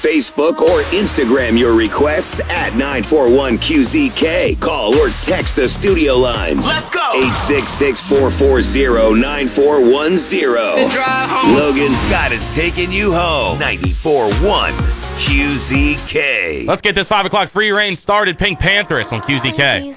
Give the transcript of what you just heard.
Facebook or Instagram your requests at 941QZK. Call or text the studio lines. Let's go! 866-440-9410. Logan Scott is taking you home. 94.1 QZK. Let's get this 5 o'clock free reign started. Pink Panthers on QZK.